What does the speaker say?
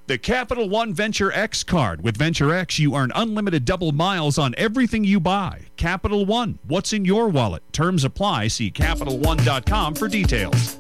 The Capital One Venture X card. With Venture X, you earn unlimited double miles on everything you buy. Capital One, what's in your wallet? Terms apply. See CapitalOne.com for details.